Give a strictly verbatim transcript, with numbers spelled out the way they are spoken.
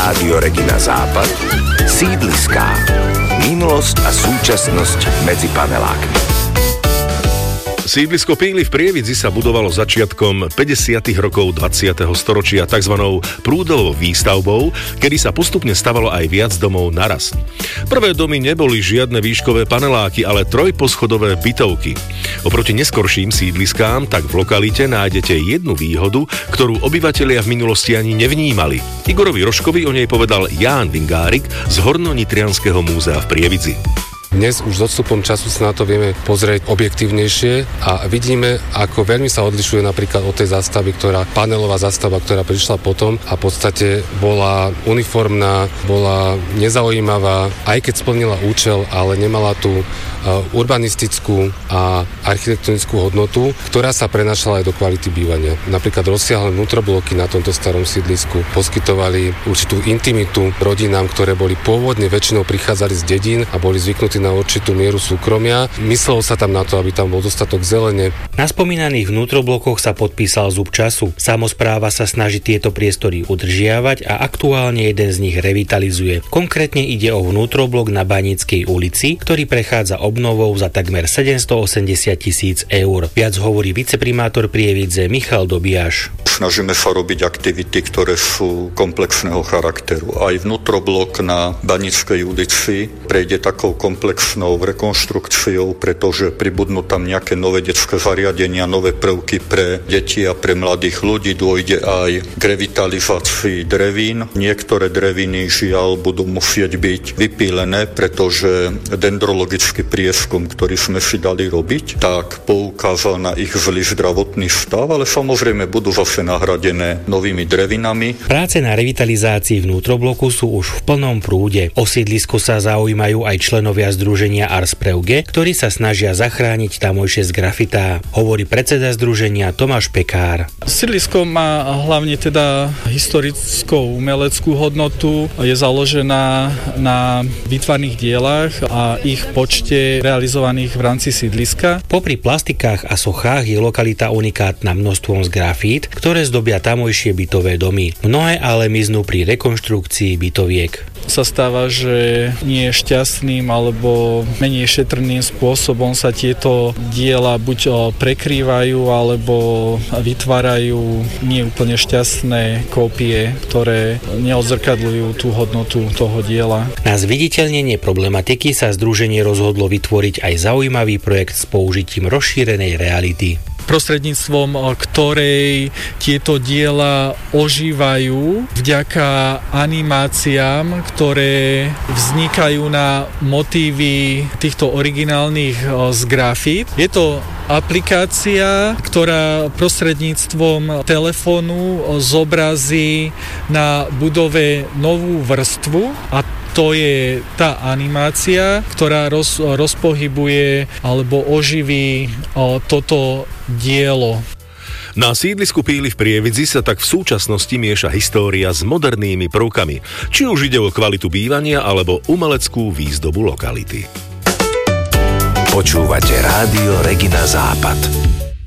Rádio Regina Západ, sídliská. Minulosť a súčasnosť medzi panelákmi. Sídlisko Píly v Prievidzi sa budovalo začiatkom päťdesiatych rokov dvadsiateho storočia tzv. Prúdovou výstavbou, kedy sa postupne stavalo aj viac domov naraz. Prvé domy neboli žiadne výškové paneláky, ale trojposchodové bytovky. Oproti neskorším sídliskám tak v lokalite nájdete jednu výhodu, ktorú obyvatelia v minulosti ani nevnímali. Igorovi Roškovi o nej povedal Ján Vingárik z Hornonitrianskeho múzea v Prievidzi. Dnes už s odstupom času sa na to vieme pozrieť objektívnejšie a vidíme, ako veľmi sa odlišuje napríklad od tej zástavby, ktorá, panelová zástavba, ktorá prišla potom a v podstate bola uniformná, bola nezaujímavá, aj keď splnila účel, ale nemala tú urbanistickú a architektonickú hodnotu, ktorá sa prenášala aj do kvality bývania. Napríklad rozsiahle vnútrobloky na tomto starom sídlisku poskytovali určitú intimitu rodinám, ktoré boli pôvodne väčšinou prichádzali z dedín a boli zvyknutí na určitú mieru súkromia. Myslelo sa tam na to, aby tam bol dostatok zelene. Na spomínaných vnútroblokoch sa podpísal zub času. Samospráva sa snaží tieto priestory udržiavať a aktuálne jeden z nich revitalizuje. Konkrétne ide o vnútroblok na Baníckej ulici, ktorý prechádza obnovou za takmer sedemstoosemdesiat tisíc eur. Viac hovorí viceprimátor Prievidze Michal Dobiaš. Snažíme sa robiť aktivity, ktoré sú komplexného charakteru. Aj vnútroblok na Baníckej ulici prejde takou komplexnou rekonštrukciou, pretože pribudnú tam nejaké nové detské zariadenia, nové prvky pre deti a pre mladých ľudí. Dôjde aj k revitalizácii drevín. Niektoré dreviny žiaľ budú musieť byť vypílené, pretože dendrologický prieskum, ktorý sme si dali robiť, tak poukázal na ich zlý zdravotný stav, ale samozrejme budú zase nahradené novými drevinami. Práce na revitalizácii vnútrobloku sú už v plnom prúde. O sídlisko sa zaujímajú aj členovia združenia Ars Preuge, ktorí sa snažia zachrániť tamojšie z grafitá, hovorí predseda združenia Tomáš Pekár. Sídlisko má hlavne teda historickú umeleckú hodnotu, je založená na výtvarných dielach a ich počte realizovaných v rámci sídliska. Popri plastikách a sochách je lokalita unikátna množstvom z grafít, ktoré zdobia tamojšie bytové domy. Mnohé ale miznú pri rekonštrukcii bytoviek. Sa stáva, že nie šťastným alebo menej šetrným spôsobom sa tieto diela buď prekrývajú alebo vytvárajú nie úplne šťastné kópie, ktoré neodzrkadľujú tú hodnotu toho diela. Na zviditeľnenie problematiky sa združenie rozhodlo vytvoriť aj zaujímavý projekt s použitím rozšírenej reality, prostredníctvom ktorej tieto diela ožívajú vďaka animáciám, ktoré vznikajú na motívy týchto originálnych z grafít. Je to aplikácia, ktorá prostredníctvom telefónu zobrazí na budove novú vrstvu a to je tá animácia, ktorá roz, rozpohybuje alebo oživí o, toto dielo. Na sídlisku Píly v Prievidzi sa tak v súčasnosti mieša história s modernými prvkami, či už ide o kvalitu bývania alebo umeleckú výzdobu lokality. Počúvate Rádio Regina Západ.